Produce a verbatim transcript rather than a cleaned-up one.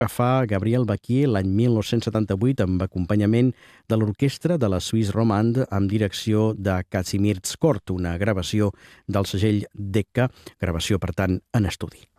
fa Gabriel Baquier l'any mil nou-cents setanta-vuit amb acompanyament de l'orquestra de la Suisse Romande amb direcció de Kazimierz Kort, una gravació del segell Decca, gravació, per tant, en estudi.